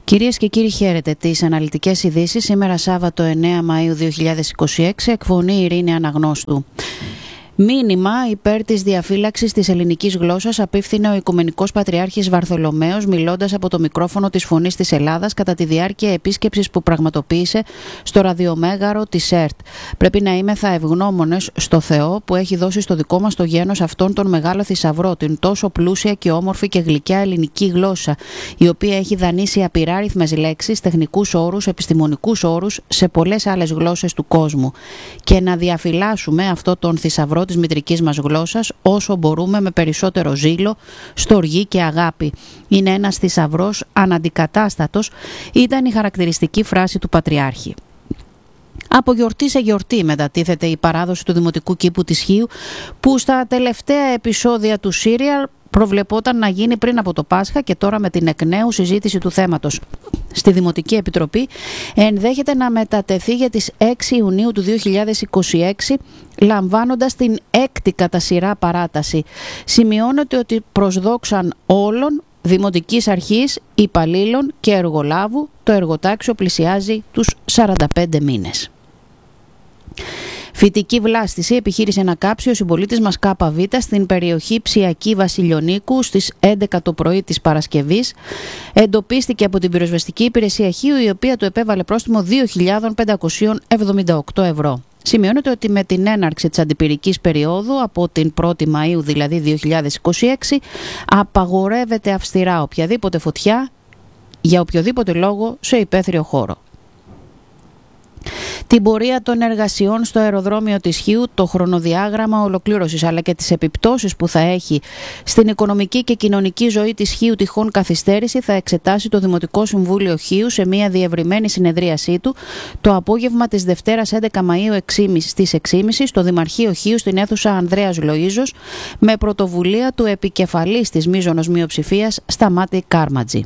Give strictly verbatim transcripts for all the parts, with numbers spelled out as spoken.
Κυρίες και κύριοι, χαίρετε. Τις αναλυτικές ειδήσεις σήμερα Σάββατο εννέα Μαΐου δύο χιλιάδες είκοσι έξι, εκφωνεί Ειρήνη Αναγνώστου. Μήνυμα υπέρ της διαφύλαξης της ελληνικής γλώσσας απίφθινε ο Οικουμενικός Πατριάρχης Βαρθολομαίος, μιλώντας από το μικρόφωνο της Φωνής της Ελλάδας κατά τη διάρκεια επίσκεψης που πραγματοποίησε στο ραδιομέγαρο της ΕΡΤ. Πρέπει να είμεθα ευγνώμονες στο Θεό που έχει δώσει στο δικό μας το γένος αυτόν τον μεγάλο θησαυρό, την τόσο πλούσια και όμορφη και γλυκιά ελληνική γλώσσα, η οποία έχει δανείσει απειράριθμες λέξεις, τεχνικούς όρους, επιστημονικούς όρους σε πολλές άλλες γλώσσες του κόσμου. Και να διαφυλάσσουμε αυτό τον θησαυρό της μητρικής μας γλώσσας όσο μπορούμε με περισσότερο ζήλο, στοργή και αγάπη. Είναι ένας θησαυρός αναντικατάστατος, ήταν η χαρακτηριστική φράση του Πατριάρχη. Από γιορτή σε γιορτή μετατίθεται η παράδοση του Δημοτικού Κήπου της Χίου, που στα τελευταία επεισόδια του Σύριαλ προβλεπόταν να γίνει πριν από το Πάσχα, και τώρα με την εκ νέου συζήτηση του θέματος στη Δημοτική Επιτροπή ενδέχεται να μετατεθεί για τις έξι Ιουνίου του δύο χιλιάδες είκοσι έξι, λαμβάνοντας την έκτη κατά σειρά παράταση. Σημειώνεται ότι προς δόξαν όλων, Δημοτικής Αρχής, υπαλλήλων και εργολάβου, το εργοτάξιο πλησιάζει τους σαράντα πέντε μήνες. Φυτική βλάστηση επιχείρησε να κάψει ο συμπολίτης μας ΚΒ στην περιοχή Ψιακή Βασιλιονίκου στις έντεκα το πρωί της Παρασκευής. Εντοπίστηκε από την πυροσβεστική υπηρεσία Χίου, η οποία του επέβαλε πρόστιμο δύο χιλιάδες πεντακόσια εβδομήντα οκτώ ευρώ. Σημειώνεται ότι με την έναρξη της αντιπυρικής περίοδου από την πρώτη Μαΐου δηλαδή δύο χιλιάδες είκοσι έξι απαγορεύεται αυστηρά οποιαδήποτε φωτιά για οποιοδήποτε λόγο σε υπαίθριο χώρο. Την πορεία των εργασιών στο αεροδρόμιο της Χίου, το χρονοδιάγραμμα ολοκλήρωσης αλλά και τις επιπτώσεις που θα έχει στην οικονομική και κοινωνική ζωή της Χίου τυχόν καθυστέρηση θα εξετάσει το Δημοτικό Συμβούλιο Χίου σε μια διευρυμένη συνεδρίασή του το απόγευμα της Δευτέρας έντεκα Μαΐου στις έξι και μισή στο Δημαρχείο Χίου στην αίθουσα Ανδρέας Λοΐζος, με πρωτοβουλία του επικεφαλής της μείζωνος μειοψηφίας Σταμάτη Κάρματζη.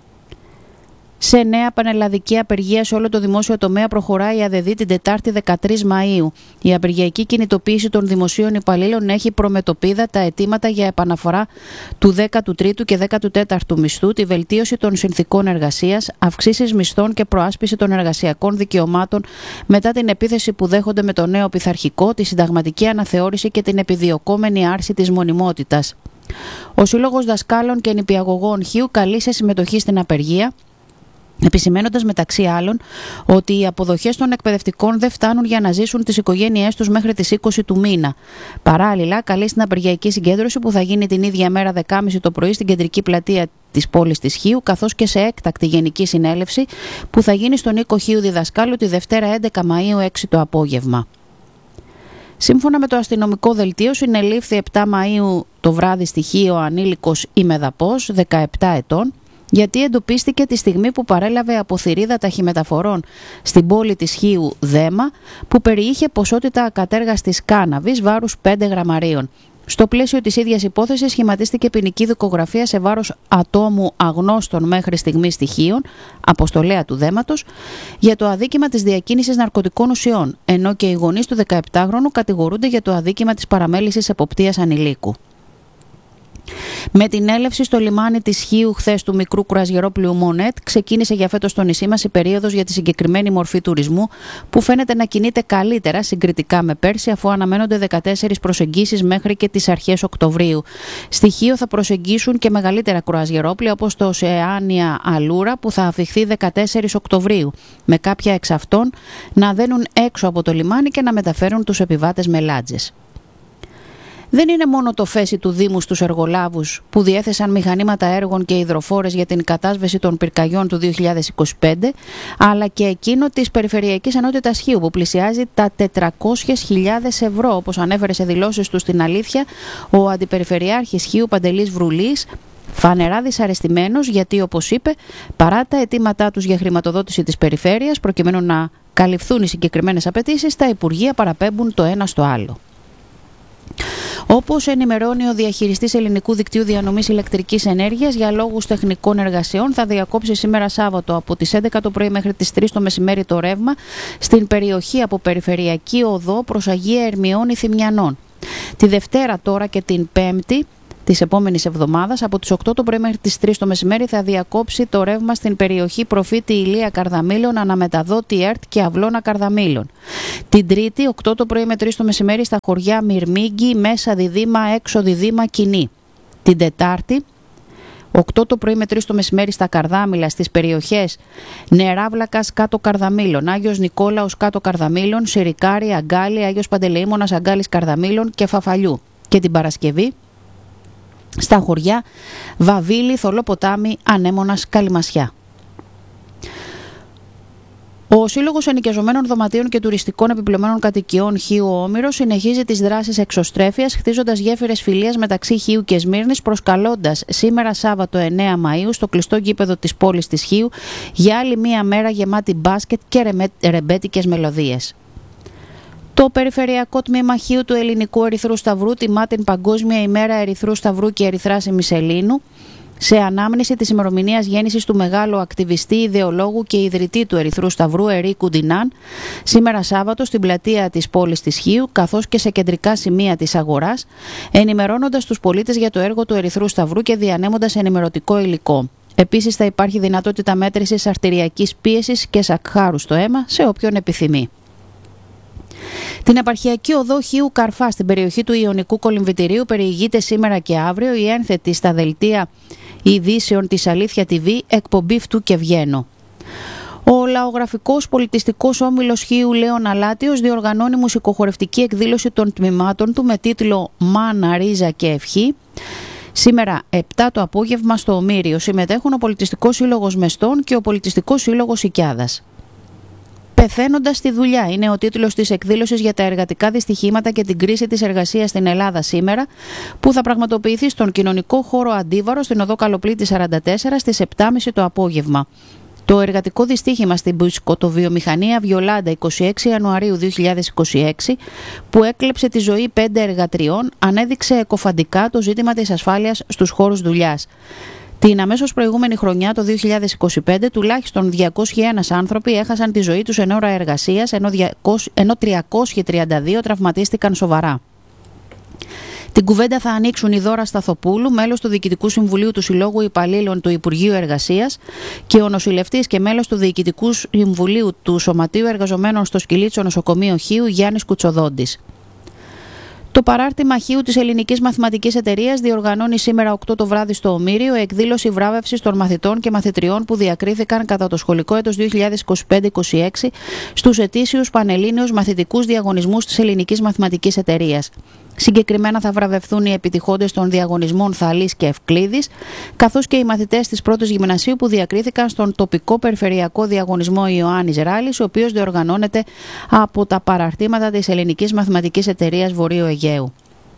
Σε νέα πανελλαδική απεργία σε όλο το δημόσιο τομέα προχωράει η ΑΔΕΔΗ την Τετάρτη δεκατρείς Μαΐου. Η απεργιακή κινητοποίηση των δημοσίων υπαλλήλων έχει προμετωπίδα τα αιτήματα για επαναφορά του δέκατου τρίτου και δέκατου τέταρτου μισθού, τη βελτίωση των συνθηκών εργασίας, αυξήσεις μισθών και προάσπιση των εργασιακών δικαιωμάτων μετά την επίθεση που δέχονται με το νέο πειθαρχικό, τη συνταγματική αναθεώρηση και την επιδιωκόμενη άρση της μονιμότητας. Ο Σύλλογος Δασκάλων και Νηπιαγωγών Χίου καλεί σε συμμετοχή στην απεργία, επισημαίνοντας μεταξύ άλλων ότι οι αποδοχές των εκπαιδευτικών δεν φτάνουν για να ζήσουν τις οικογένειές τους μέχρι τις είκοσι του μήνα. Παράλληλα, καλεί στην απεργιακή συγκέντρωση που θα γίνει την ίδια μέρα δέκα και μισή το πρωί στην κεντρική πλατεία της πόλης της Χίου, καθώς και σε έκτακτη γενική συνέλευση που θα γίνει στον οίκο Χίου Διδασκάλου τη Δευτέρα έντεκα Μαΐου έξι το απόγευμα. Σύμφωνα με το αστυνομικό δελτίο, συνελήφθη επτά Μαΐου το βράδυ στη Χίο ανήλικος ημεδαπός δεκαεπτά ετών, γιατί εντοπίστηκε τη στιγμή που παρέλαβε από θηρίδα ταχυμεταφορών στην πόλη της Χίου Δέμα, που περιείχε ποσότητα ακατέργαστης κάναβης βάρους πέντε γραμμαρίων. Στο πλαίσιο της ίδιας υπόθεσης σχηματίστηκε ποινική δικογραφία σε βάρος ατόμου αγνώστων μέχρι στιγμής στοιχείων, αποστολέα του δέματος, για το αδίκημα της διακίνησης ναρκωτικών ουσιών, ενώ και οι γονείς του δεκαεπτάχρονου κατηγορούνται για το αδίκημα της παραμέλησης εποπτείας ανηλίκου. Με την έλευση στο λιμάνι της Χίου χθες του μικρού κουραζιερόπλοιου Μονέτ, ξεκίνησε για φέτος στο νησί μας η περίοδος για τη συγκεκριμένη μορφή τουρισμού, που φαίνεται να κινείται καλύτερα συγκριτικά με πέρσι, αφού αναμένονται δεκατέσσερις προσεγγίσεις μέχρι και τις αρχές Οκτωβρίου. Στη Χίο θα προσεγγίσουν και μεγαλύτερα κουραζιερόπλια, όπως το Οσεάνια Αλούρα, που θα αφιχθεί δεκατέσσερις Οκτωβρίου, με κάποια εξ αυτών να δένουν έξω από το λιμάνι και να μεταφέρουν τους επιβάτες με λάτζες. Δεν είναι μόνο το φέση του Δήμου στους εργολάβους που διέθεσαν μηχανήματα έργων και υδροφόρες για την κατάσβεση των πυρκαγιών του δύο χιλιάδες είκοσι πέντε, αλλά και εκείνο της Περιφερειακής Ενότητας Χίου που πλησιάζει τα τετρακόσιες χιλιάδες ευρώ, όπως ανέφερε σε δηλώσεις του στην Αλήθεια ο Αντιπεριφερειάρχης Χίου Παντελής Βρουλής, φανερά δυσαρεστημένος γιατί, όπως είπε, παρά τα αιτήματά τους για χρηματοδότηση της περιφέρειας προκειμένου να καλυφθούν οι συγκεκριμένες απαιτήσεις, τα Υπουργεία παραπέμπουν το ένα στο άλλο. Όπως ενημερώνει ο διαχειριστής Ελληνικού Δικτύου Διανομής Ηλεκτρικής Ενέργειας, για λόγους τεχνικών εργασιών θα διακόψει σήμερα Σάββατο από τις έντεκα το πρωί μέχρι τις τρεις το μεσημέρι το ρεύμα στην περιοχή από Περιφερειακή Οδό προς Αγία Ερμιώνη Θημιανών. Τη Δευτέρα τώρα και την Πέμπτη της επόμενης εβδομάδας, από τις οκτώ το πρωί μέχρι τις τρεις το μεσημέρι, θα διακόψει το ρεύμα στην περιοχή Προφήτη Ηλία Καρδαμήλων, Αναμεταδότη ΕΡΤ και Αυλώνα Καρδαμήλων. Την Τρίτη, οκτώ το πρωί με τρεις το μεσημέρι, στα χωριά Μυρμήγκη, Μέσα Διδήμα, Έξω Διδήμα, Κοινή. Την Τετάρτη, οκτώ το πρωί με τρεις το μεσημέρι, στα Καρδάμηλα, στις περιοχές Νεράβλακας κάτω Καρδαμήλων, Άγιος Νικόλαος κάτω Καρδαμήλων, Συρικάρη, Αγκάλη, Άγιος Παντελεήμονας, Αγκάλης Καρδαμήλων και Φαφαλιού. Και την Παρασκευή, στα χωριά Βαβίλη, Θολοποτάμι, Ανέμονας, Καλυμασιά. Ο Σύλλογος Ενοικιαζομένων Δωματίων και Τουριστικών Επιπλωμένων Κατοικιών Χίου Όμηρος συνεχίζει τις δράσεις εξωστρέφειας, χτίζοντας γέφυρες φιλίας μεταξύ Χίου και Σμύρνης, προσκαλώντας σήμερα Σάββατο εννέα Μαΐου στο κλειστό γήπεδο της πόλης της Χίου για άλλη μία μέρα γεμάτη μπάσκετ και ρεμπέτικες μελωδίες. Το Περιφερειακό Τμήμα Χίου του Ελληνικού Ερυθρού Σταυρού τιμά την Παγκόσμια ημέρα Ερυθρού Σταυρού και Ερυθράς ημισελήνου, σε ανάμνηση της ημερομηνίας γέννησης του μεγάλου ακτιβιστή, ιδεολόγου και ιδρυτή του Ερυθρού Σταυρού Ερίκου Ντινάν, σήμερα Σάββατο στην πλατεία της πόλης της Χίου, καθώς και σε κεντρικά σημεία της αγοράς, ενημερώνοντας τους πολίτες για το έργο του Ερυθρού Σταυρού και διανέμοντας ενημερωτικό υλικό. Επίσης θα υπάρχει δυνατότητα μέτρησης αρτηριακής πίεσης και σακχάρου στο αίμα σε όποιον επιθυμεί. Την επαρχιακή οδό Χίου Καρφά στην περιοχή του Ιωνικού Κολυμβητηρίου περιηγείται σήμερα και αύριο η ένθετη στα δελτία ειδήσεων της Αλήθεια τι βι εκπομπή Φτού και Βγαίνω. Ο Λαογραφικός Πολιτιστικός Όμιλος Χίου Λέων Αλάτιος διοργανώνει μουσικοχορευτική εκδήλωση των τμήματων του με τίτλο «Μάνα, Ρίζα και Ευχή». Σήμερα επτά το απόγευμα στο Ομήριο συμμετέχουν ο Πολιτιστικός Σύλλογος Μεστών και ο Πολιτιστικός Σύλλογος Οικιάδας. Πεθαίνοντας στη δουλειά είναι ο τίτλος της εκδήλωσης για τα εργατικά δυστυχήματα και την κρίση της εργασίας στην Ελλάδα σήμερα, που θα πραγματοποιηθεί στον κοινωνικό χώρο Αντίβαρο στην οδό Καλοπλήτη σαράντα τέσσερα στις επτά και μισή το απόγευμα. Το εργατικό δυστύχημα στην μπουσκοτοβιομηχανία Βιολάντα εικοστή έκτη Ιανουαρίου δύο χιλιάδες είκοσι έξι, που έκλεψε τη ζωή πέντε εργατριών, ανέδειξε εκοφαντικά το ζήτημα της ασφάλειας στους χώρους δουλειάς. Την αμέσως προηγούμενη χρονιά, το δύο χιλιάδες είκοσι πέντε, τουλάχιστον διακόσιοι ένα άνθρωποι έχασαν τη ζωή τους εν ώρα εργασίας, ενώ τριακόσιοι τριάντα δύο τραυματίστηκαν σοβαρά. Την κουβέντα θα ανοίξουν η Δώρα Σταθοπούλου, μέλος του Διοικητικού Συμβουλίου του Συλλόγου Υπαλλήλων του Υπουργείου Εργασίας, και ο νοσηλευτής και μέλος του Διοικητικού Συμβουλίου του Σωματείου Εργαζομένων στο Σκυλίτσο Νοσοκομείο Χίου, Γιάννης Κουτσοδόντης. Το παράρτημα Χίου της Ελληνικής Μαθηματικής Εταιρείας διοργανώνει σήμερα οκτώ το βράδυ στο Ομήριο εκδήλωση βράβευσης των μαθητών και μαθητριών που διακρίθηκαν κατά το σχολικό έτος δύο χιλιάδες είκοσι πέντε είκοσι έξι στους ετήσιους πανελλήνιους μαθητικούς διαγωνισμούς της Ελληνικής Μαθηματικής Εταιρείας. Συγκεκριμένα θα βραβευθούν οι επιτυχόντες των διαγωνισμών Θαλής και Ευκλήδης, καθώς και οι μαθητές της πρώτης γυμνασίου που διακρίθηκαν στον τοπικό περιφερειακό διαγωνισμό Ιωάννης Ράλης, ο οποίος διοργανώνεται από τα παραρτήματα της Ελληνικής Μαθηματικής Εταιρείας Βορείου Αιγαίου.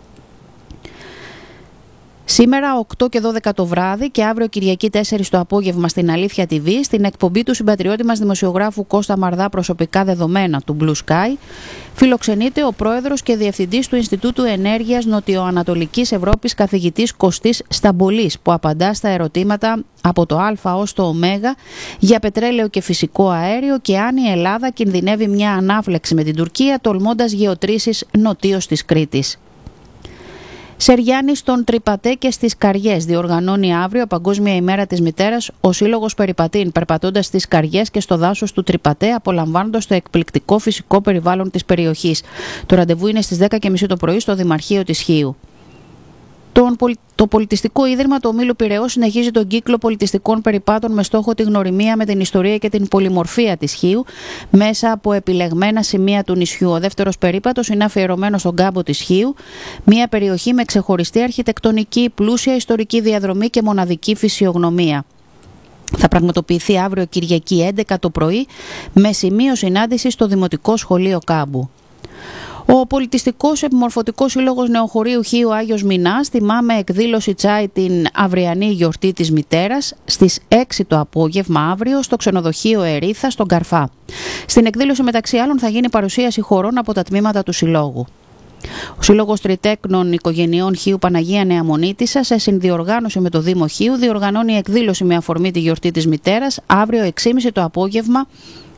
Σήμερα οκτώ και δώδεκα το βράδυ και αύριο Κυριακή τέσσερα το απόγευμα στην Αλήθεια τι βι, στην εκπομπή του συμπατριώτη μας δημοσιογράφου Κώστα Μαρδά «Προσωπικά δεδομένα» του Blue Sky, φιλοξενείται ο πρόεδρος και διευθυντής του Ινστιτούτου Ενέργειας Νοτιοανατολικής Ευρώπης, καθηγητής Κωστής Σταμπολής, που απαντά στα ερωτήματα από το Α ως το Ω για πετρέλαιο και φυσικό αέριο και αν η Ελλάδα κινδυνεύει μια ανάφλεξη με την Τουρκία, τολμώντας γεωτρήσεις νοτίως της Κρήτης. Σεριάννη στον Τρυπατέ και στις Καριές διοργανώνει αύριο Παγκόσμια ημέρα της μητέρας ο Σύλλογος Περιπατήν, περπατώντας στις Καριές και στο δάσος του Τρυπατέ, απολαμβάνοντας το εκπληκτικό φυσικό περιβάλλον της περιοχής. Το ραντεβού είναι στις δέκα και μισή το πρωί στο Δημαρχείο της Χίου. Το Πολιτιστικό Ίδρυμα του Ομίλου Πειραιώς συνεχίζει τον κύκλο πολιτιστικών περιπάτων με στόχο τη γνωριμία με την ιστορία και την πολυμορφία της Χίου μέσα από επιλεγμένα σημεία του νησιού. Ο δεύτερος περίπατος είναι αφιερωμένος στον κάμπο της Χίου, μια περιοχή με ξεχωριστή αρχιτεκτονική, πλούσια ιστορική διαδρομή και μοναδική φυσιογνωμία. Θα πραγματοποιηθεί αύριο Κυριακή έντεκα το πρωί με σημείο συνάντηση στο Δημοτικό Σχολείο Κάμπου. Ο Πολιτιστικός Επιμορφωτικός Σύλλογος Νεοχωρίου Χίου Άγιος Μινάς τιμά με εκδήλωση τσάι την αυριανή γιορτή της μητέρας στις έξι το απόγευμα αύριο στο ξενοδοχείο Ερήθα στον Καρφά. Στην εκδήλωση μεταξύ άλλων θα γίνει παρουσίαση χορών από τα τμήματα του Συλλόγου. Ο Σύλλογος Τριτέκνων Οικογενειών Χίου Παναγία Νεαμονίτισσα, σε συνδιοργάνωση με το Δήμο Χίου, διοργανώνει εκδήλωση με αφορμή τη γιορτή της μητέρας αύριο έξι και μισή το απόγευμα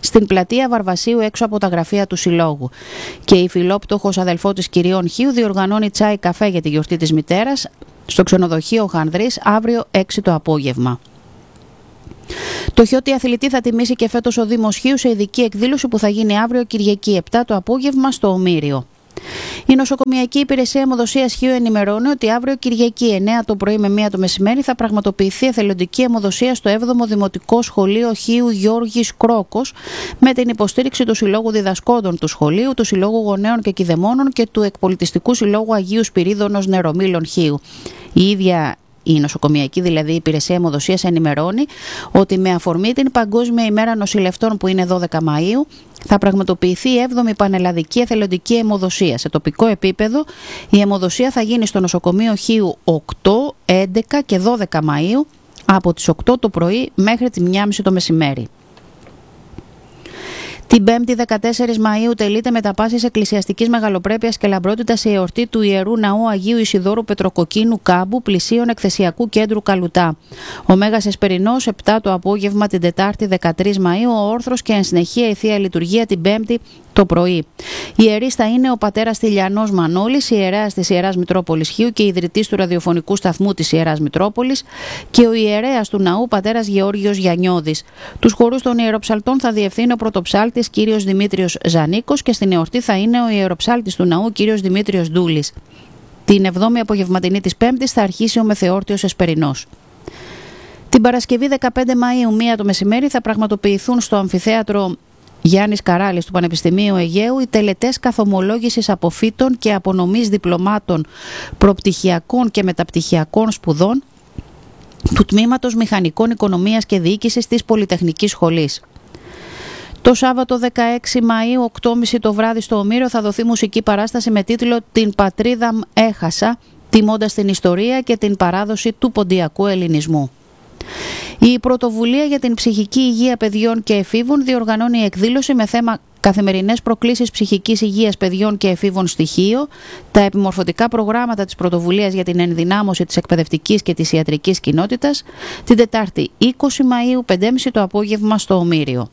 στην πλατεία Βαρβασίου έξω από τα γραφεία του Συλλόγου. Και η φιλόπτωχος αδελφότης Κυριών Χίου διοργανώνει τσάι καφέ για τη γιορτή της μητέρας στο ξενοδοχείο Χανδρής αύριο έξι το απόγευμα. Το χιότι αθλητή θα τιμήσει και φέτος ο Δήμος Χίου σε ειδική εκδήλωση που θα γίνει αύριο Κυριακή επτά το απόγευμα στο Ομήριο. Η Νοσοκομιακή Υπηρεσία Αιμοδοσίας Χίου ενημερώνει ότι αύριο Κυριακή εννέα το πρωί με μία το μεσημέρι θα πραγματοποιηθεί εθελοντική αιμοδοσία στο έβδομο Δημοτικό Σχολείο Χίου Γιώργης Κρόκος με την υποστήριξη του Συλλόγου Διδασκόντων του Σχολείου, του Συλλόγου Γονέων και Κηδεμόνων και του Εκπολιτιστικού Συλλόγου Αγίου Σπυρίδωνος Νερομήλων Χίου. Η ίδια η Νοσοκομιακή δηλαδή Υπηρεσία Αιμοδοσίας ενημερώνει ότι με αφορμή την Παγκόσμια ημέρα νοσηλευτών που είναι δώδεκα Μαΐου θα πραγματοποιηθεί η έβδομη Πανελλαδική Εθελοντική Αιμοδοσία. Σε τοπικό επίπεδο η αιμοδοσία θα γίνει στο νοσοκομείο Χίου οκτώ, έντεκα και δώδεκα Μαΐου από τις οκτώ το πρωί μέχρι τη μία και μισή το μεσημέρι. Την Πέμπτη δεκατέσσερις Μαΐου τελείται με τα πάσης εκκλησιαστικής μεγαλοπρέπειας και λαμπρότητας η εορτή του Ιερού Ναού Αγίου Ισιδώρου Πετροκοκκίνου Κάμπου, πλησίων εκθεσιακού κέντρου Καλουτά. Ο Μέγας Εσπερινός επτά το απόγευμα την Τετάρτη δεκατρείς Μαΐου, ο όρθρος και εν συνεχεία η Θεία Λειτουργία την Πέμπτη το πρωί. Ιερής θα είναι ο πατέρας Τηλιανός Μανώλης, ιερέας της Ιεράς Μητρόπολης Χίου και ιδρυτής του ραδιοφωνικού σταθμού της Ιεράς Μητρόπολης, και ο ιερέας του ναού πατέρας Γεώργιος Γιαννιώδης. Τους χορούς των ιεροψαλτών θα διευθύνει ο πρωτοψάλτης κύριος Δημήτριος Ζανίκος και στην εορτή θα είναι ο ιεροψάλτης του ναού κύριος Δημήτριος Ντούλης. Την εβδόμη απογευματινή της Πέμπτης θα αρχίσει ο μεθεόρτιος Εσπερινός. Την Παρασκευή δεκαπέντε Μαΐου μία το μεσημέρι θα πραγματοποιηθούν στο αμφιθέατρο Γιάννης Καράλης του Πανεπιστημίου Αιγαίου οι τελετές καθομολόγησης αποφύτων και απονομής διπλωμάτων προπτυχιακών και μεταπτυχιακών σπουδών του Τμήματος Μηχανικών Οικονομίας και Διοίκησης της Πολυτεχνικής Σχολής. Το Σάββατο δεκαέξι Μαΐου, οκτώ και μισή το βράδυ στο Ομήριο, θα δοθεί μουσική παράσταση με τίτλο «Την πατρίδα μ' έχασα», τιμώντας την ιστορία και την παράδοση του ποντιακού ελληνισμού. Η Πρωτοβουλία για την Ψυχική Υγεία Παιδιών και Εφήβων διοργανώνει εκδήλωση με θέμα «Καθημερινές προκλήσεις ψυχικής υγείας παιδιών και εφήβων στοιχείο», τα επιμορφωτικά προγράμματα της Πρωτοβουλίας για την ενδυνάμωση της εκπαιδευτικής και της ιατρικής κοινότητας, την Τετάρτη είκοσι Μαΐου, πέντε και μισή το απόγευμα στο Ομήριο.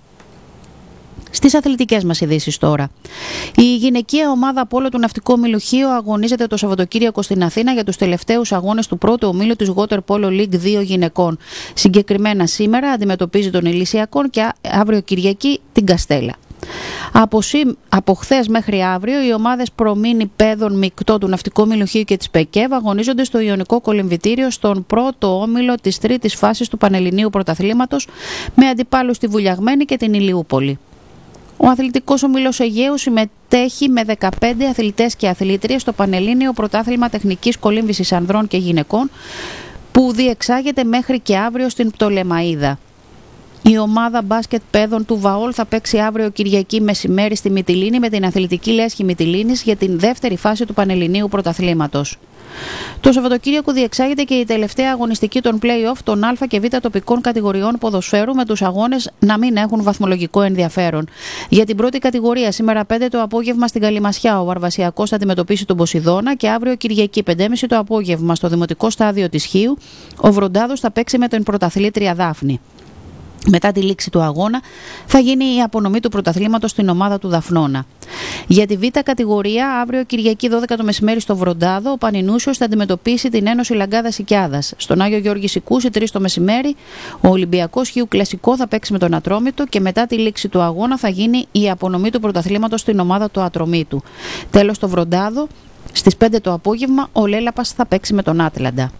Στις αθλητικές μας ειδήσεις τώρα. Η γυναικεία ομάδα Πόλο του Ναυτικού Ομίλου Χίου αγωνίζεται το Σαββατοκύριακο στην Αθήνα για τους τελευταίους αγώνες του πρώτου ομίλου της Water Polo League δύο γυναικών. Συγκεκριμένα σήμερα αντιμετωπίζει τον Ηλυσιακόν και αύριο Κυριακή την Καστέλα. Από, σύ, από χθες μέχρι αύριο οι ομάδες Προμήνη Πέδων Μεικτό του Ναυτικού Ομίλου Χίου και της ΠΕΚΕΒ αγωνίζονται στο Ιωνικό Κολυμβητήριο στον πρώτο όμιλο της τρίτης φάσης του Πανελληνίου Πρωταθλήματος με αντιπάλους τη Βουλιαγμένη και την Ηλιούπολη. Ο Αθλητικός Ομίλος Αιγαίου συμμετέχει με δεκαπέντε αθλητές και αθλήτριες στο Πανελλήνιο Πρωτάθλημα Τεχνικής Κολύμβησης Ανδρών και Γυναικών που διεξάγεται μέχρι και αύριο στην Πτολεμαΐδα. Η ομάδα μπάσκετ παιδών του ΒΑΟΛ θα παίξει αύριο Κυριακή μεσημέρι στη Μυτιλήνη με την Αθλητική Λέσχη Μυτιλήνης για την δεύτερη φάση του Πανελληνίου Πρωταθλήματος. Το Σαββατοκύριακο διεξάγεται και η τελευταία αγωνιστική των play-off των Α και Β τοπικών κατηγοριών ποδοσφαίρου με τους αγώνες να μην έχουν βαθμολογικό ενδιαφέρον. Για την πρώτη κατηγορία σήμερα πέντε το απόγευμα στην Καλυμασιά ο Βαρβασιακός θα αντιμετωπίσει τον Ποσειδώνα και αύριο Κυριακή πέντε και μισή το απόγευμα στο Δημοτικό Στάδιο της Χίου ο Βροντάδος θα παίξει με την πρωταθλήτρια Δάφνη. Μετά τη λήξη του αγώνα θα γίνει η απονομή του πρωταθλήματος στην ομάδα του Δαφνώνα. Για τη Β κατηγορία, αύριο Κυριακή δώδεκα το μεσημέρι στο Βροντάδο, ο Πανινούσιος θα αντιμετωπίσει την Ένωση Λαγκάδας Οικιάδας. Στον Άγιο Γιώργη Σικούση, τρεις το μεσημέρι, ο Ολυμπιακός Χίου Κλασικό θα παίξει με τον Ατρόμητο και μετά τη λήξη του αγώνα θα γίνει η απονομή του πρωταθλήματος στην ομάδα του Ατρομήτου. Τέλος, στο Βροντάδο, στις πέντε το απόγευμα, ο Λέλαπας θα παίξει με τον Άτλαντα.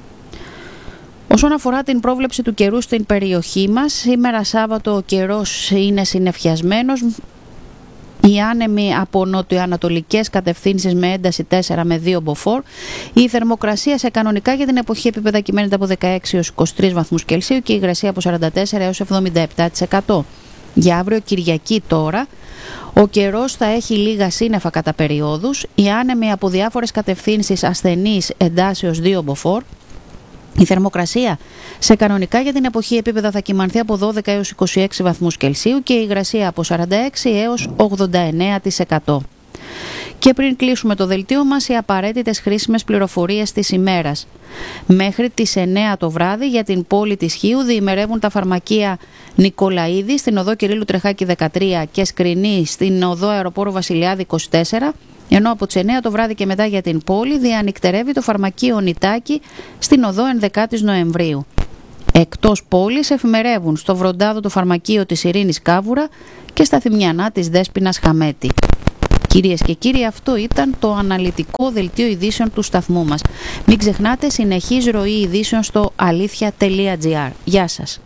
Όσον αφορά την πρόβλεψη του καιρού στην περιοχή μας, σήμερα Σάββατο ο καιρός είναι συννεφιασμένος. Οι άνεμοι από νοτιοανατολικές κατευθύνσεις με ένταση τέσσερα με δύο μποφόρ. Η θερμοκρασία σε κανονικά για την εποχή επίπεδα κυμαίνεται από δεκαέξι έως είκοσι τρεις βαθμούς Κελσίου και η υγρασία από σαράντα τέσσερα έως εβδομήντα επτά τοις εκατό. Για αύριο Κυριακή τώρα, ο καιρός θα έχει λίγα σύννεφα κατά περιόδους. Οι άνεμοι από διάφορες κατευθύνσεις ασθενείς εντάσεως δύο μποφόρ. Η θερμοκρασία σε κανονικά για την εποχή επίπεδα θα κυμανθεί από δώδεκα έως είκοσι έξι βαθμούς Κελσίου και η υγρασία από σαράντα έξι έως ογδόντα εννέα τοις εκατό. Και πριν κλείσουμε το δελτίο μας, οι απαραίτητες χρήσιμες πληροφορίες της ημέρας. Μέχρι τις εννέα το βράδυ για την πόλη της Χίου διημερεύουν τα φαρμακεία Νικολαίδη στην οδό Κυρίλλου Τρεχάκη δεκατρία και Σκρινή στην οδό Αεροπόρου Βασιλιάδη είκοσι τέσσερα, ενώ από τις εννέα το βράδυ και μετά για την πόλη διανυκτερεύει το φαρμακείο Νιτάκη στην οδό ενδεκάτη Νοεμβρίου. Εκτός πόλης εφημερεύουν στο Βροντάδο το φαρμακείο της Ειρήνης Κάβουρα και στα Θημιανά της Δέσποινας Χαμέτη. Κυρίες και κύριοι, αυτό ήταν το αναλυτικό δελτίο ειδήσεων του σταθμού μας. Μην ξεχνάτε, συνεχής ροή ειδήσεων στο αλήθεια τελεία τζι άρ. Γεια σας.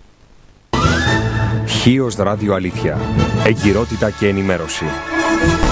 Χίος Ράδιο Αλήθεια. Εγκυρότητα και ενημέρωση.